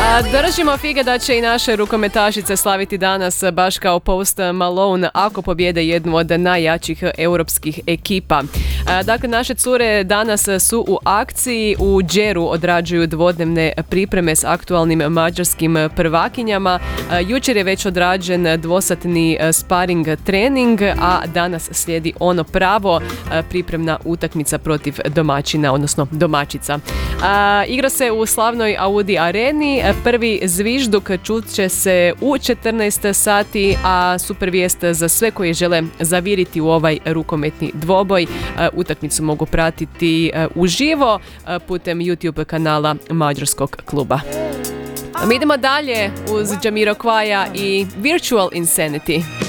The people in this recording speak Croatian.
Držimo fige da će i naše rukometašice slaviti danas baš kao Post Malone ako pobjede jednu od najjačih europskih ekipa. Dakle, naše cure danas su u akciji, u Đeru odrađuju dvodnevne pripreme s aktualnim mađarskim prvakinjama. Jučer je već odrađen dvosatni sparing trening, a danas slijedi ono pravo, pripremna utakmica protiv domaćina, odnosno domaćica. Igra se u slavnoj Audi areni. Prvi zvižduk čut će se u 14 sati, a super vijest za sve koji žele zaviriti u ovaj rukometni dvoboj. Utakmicu mogu pratiti uživo putem YouTube kanala Mađarskog kluba. Mi idemo dalje uz Jamiroquaia i Virtual Insanity.